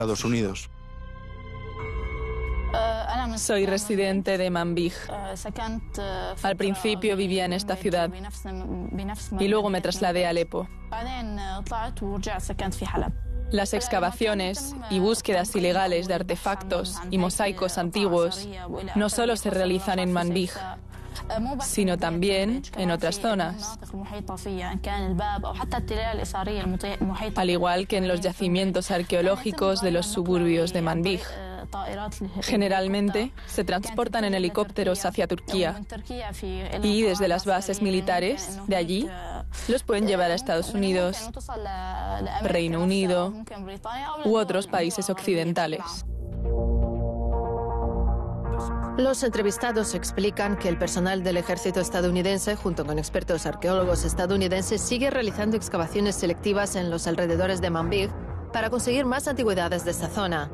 Estados Unidos. Soy residente de Manbij. Al principio vivía en esta ciudad y luego me trasladé a Alepo. Las excavaciones y búsquedas ilegales de artefactos y mosaicos antiguos no solo se realizan en Manbij, sino también en otras zonas, al igual que en los yacimientos arqueológicos de los suburbios de Manbij. Generalmente se transportan en helicópteros hacia Turquía y desde las bases militares de allí los pueden llevar a Estados Unidos, Reino Unido u otros países occidentales. Los entrevistados explican que el personal del ejército estadounidense, junto con expertos arqueólogos estadounidenses, sigue realizando excavaciones selectivas en los alrededores de Manbij para conseguir más antigüedades de esta zona.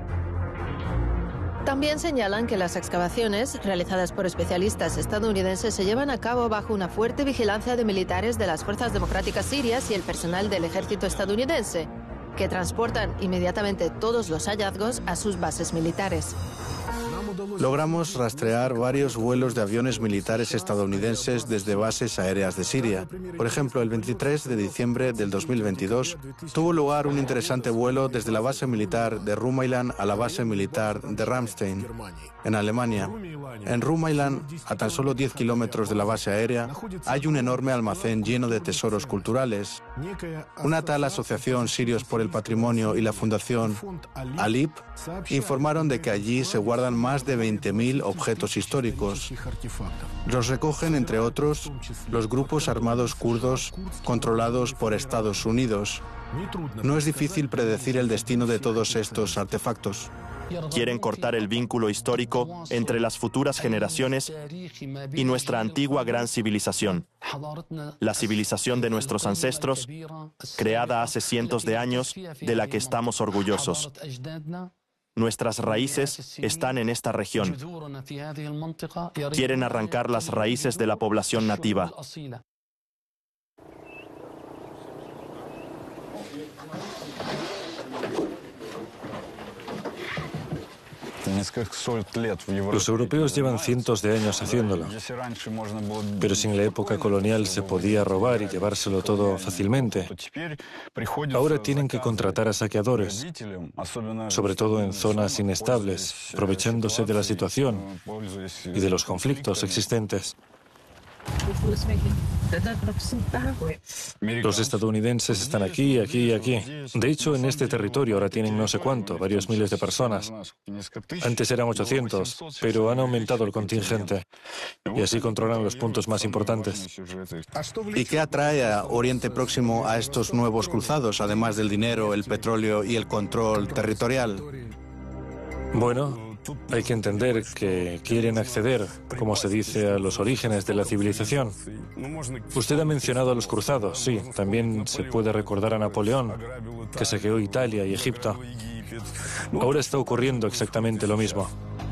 También señalan que las excavaciones, realizadas por especialistas estadounidenses, se llevan a cabo bajo una fuerte vigilancia de militares de las Fuerzas Democráticas Sirias y el personal del ejército estadounidense, que transportan inmediatamente todos los hallazgos a sus bases militares. Logramos rastrear varios vuelos de aviones militares estadounidenses desde bases aéreas de Siria. Por ejemplo, el 23 de diciembre del 2022 tuvo lugar un interesante vuelo desde la base militar de Rumailand a la base militar de Ramstein, en Alemania. En Rumailand, a tan solo 10 kilómetros de la base aérea, hay un enorme almacén lleno de tesoros culturales. Una tal asociación Sirios por el Patrimonio y la Fundación Alip informaron de que allí se guardan más de 20.000 objetos históricos. Los recogen, entre otros, los grupos armados kurdos controlados por Estados Unidos. No es difícil predecir el destino de todos estos artefactos. Quieren cortar el vínculo histórico entre las futuras generaciones y nuestra antigua gran civilización, la civilización de nuestros ancestros, creada hace cientos de años, de la que estamos orgullosos. Nuestras raíces están en esta región. Quieren arrancar las raíces de la población nativa. Los europeos llevan cientos de años haciéndolo, pero si en la época colonial se podía robar y llevárselo todo fácilmente, ahora tienen que contratar a saqueadores, sobre todo en zonas inestables, aprovechándose de la situación y de los conflictos existentes. Los estadounidenses están aquí, aquí y aquí. De hecho, en este territorio ahora tienen no sé cuánto, varios miles de personas. Antes eran 800, pero han aumentado el contingente y así controlan los puntos más importantes. ¿Y qué atrae a Oriente Próximo a estos nuevos cruzados, además del dinero, el petróleo y el control territorial? Bueno, hay que entender que quieren acceder, como se dice, a los orígenes de la civilización. Usted ha mencionado a los cruzados, sí. También se puede recordar a Napoleón, que saqueó Italia y Egipto. Ahora está ocurriendo exactamente lo mismo.